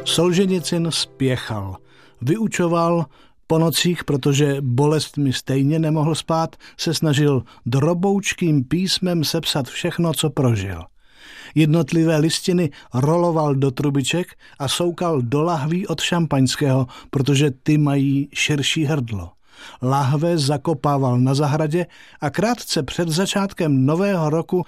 Solženicyn spěchal, vyučoval, po nocích, protože bolestmi stejně nemohl spát, se snažil droboučkým písmem sepsat všechno, co prožil. Jednotlivé listiny roloval do trubiček a soukal do lahví od šampaňského, protože ty mají širší hrdlo. Lahve zakopával na zahradě a krátce před začátkem nového roku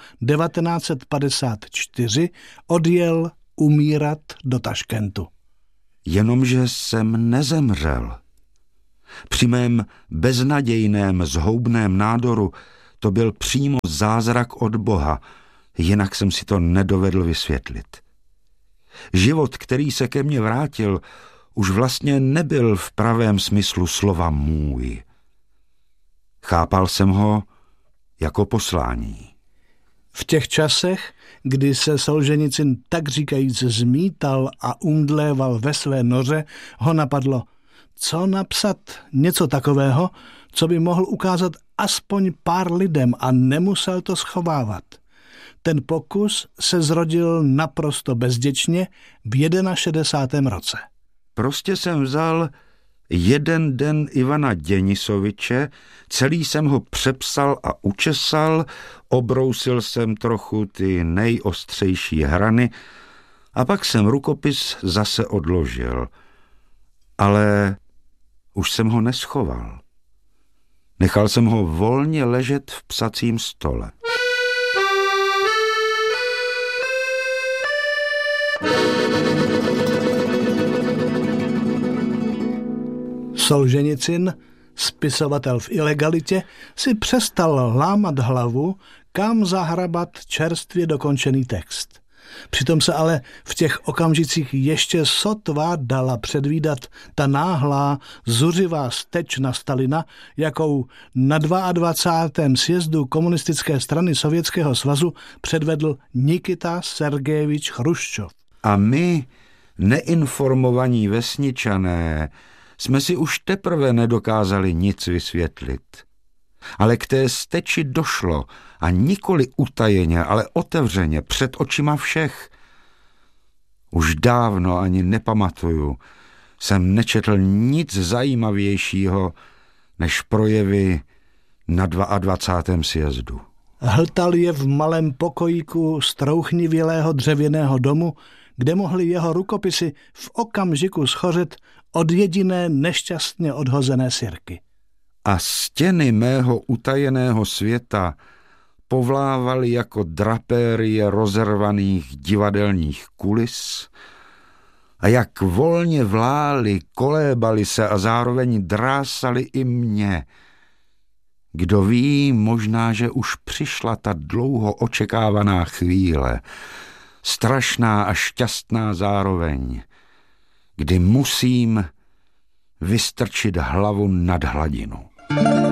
1954 odjel umírat do Taškentu. Jenomže jsem nezemřel. Při mém beznadějném zhoubném nádoru to byl přímo zázrak od Boha, jinak jsem si to nedovedl vysvětlit. Život, který se ke mně vrátil, už vlastně nebyl v pravém smyslu slova můj. Chápal jsem ho jako poslání. V těch časech, kdy se Solženicyn tak říkajíc zmítal a umdléval ve své noře, ho napadlo, co napsat něco takového, co by mohl ukázat aspoň pár lidem a nemusel to schovávat. Ten pokus se zrodil naprosto bezděčně v 61. roce. Prostě jsem vzal jeden den Ivana Děnisoviče, celý jsem ho přepsal a učesal, obrousil jsem trochu ty nejostřejší hrany a pak jsem rukopis zase odložil. Ale už jsem ho neschoval. Nechal jsem ho volně ležet v psacím stole. Solženicyn, spisovatel v ilegalitě, si přestal lámat hlavu, kam zahrabat čerstvě dokončený text. Přitom se ale v těch okamžicích ještě sotva dala předvídat ta náhlá, zuřivá steč na Stalina, jakou na 22. sjezdu komunistické strany Sovětského svazu předvedl Nikita Sergejevič Chruščov. A my, neinformovaní vesničané, jsme si už teprve nedokázali nic vysvětlit. Ale k té steči došlo a nikoli utajeně, ale otevřeně, před očima všech. Už dávno ani nepamatuju, jsem nečetl nic zajímavějšího než projevy na 22. sjezdu. Hltal je v malém pokojíku strouchnivělého dřevěného domu, kde mohly jeho rukopisy v okamžiku schořet od jediné nešťastně odhozené sirky. A stěny mého utajeného světa povlávaly jako drapérie rozervaných divadelních kulis a jak volně vlály, kolébaly se a zároveň drásali i mě. Kdo ví, možná, že už přišla ta dlouho očekávaná chvíle, strašná a šťastná zároveň, kdy musím vystrčit hlavu nad hladinu.